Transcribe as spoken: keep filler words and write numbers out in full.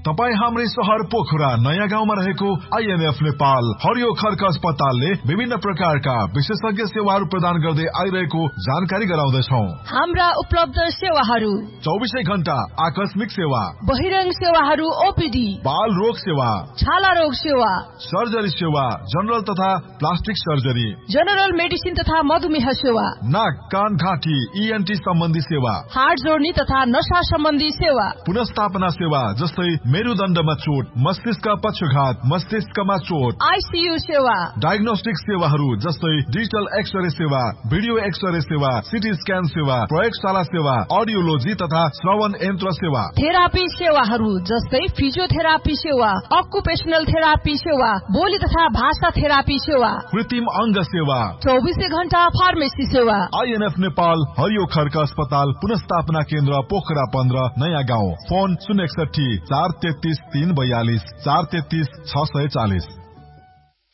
तपाई हाम्रै शहर पोखरा नयाँ गाउँमा रहेको आइएनएफ नेपाल हरियो खर्क अस्पतालले विभिन्न प्रकारका विशेषज्ञ सेवाहरू प्रदान गर्दै आइरहेको जानकारी गराउँदैछौ। हाम्रा उपलब्ध सेवाहरू चौबिसै घण्टा आकस्मिक सेवा, बहिरंग सेवाहरू ओपीडी, बाल रोग सेवा, छाला रोग सेवा, सर्जरी सेवा, जनरल तथा प्लास्टिक सर्जरी, जनरल मेडिसिन तथा मधुमेह सेवा, नाक कान घाँटी ईएनटी सम्बन्धी सेवा, हार्ट जोड्ने तथा नशा सम्बन्धी सेवा, पुनर्स्थापना सेवा जस्तै मेरुदण्डमा चोट, मस्तिष्क पक्षघात, मस्तिष्कमा चोट, आईसीयू सेवा, डायग्नोस्टिक सेवाहरू जस्तै डिजिटल एक्सरे सेवा, भिडियो एक्सरे सेवा, सिटी स्क्यान सेवा, प्रयोगशाला सेवा, अडियोलोजी तथा श्रवण यन्त्र सेवा, थेरापी सेवाहरू जस्तै फिजियोथेरापी सेवा, अकुपेशनल थेरापी सेवा, बोली तथा भाषा थेरापी सेवा, कृत्रिम अंग सेवा, चौबिसै घण्टा फार्मेसी सेवा। आइएनएफ नेपाल हरियो खर्क अस्पताल पुनर्स्थापना केन्द्र पोखरा पन्ध्र नयाँ गाउँ। फोन शून्य एकसठी चार तेत्तीस तीन बयालीस चार तेत्तीस छ सय चालीस।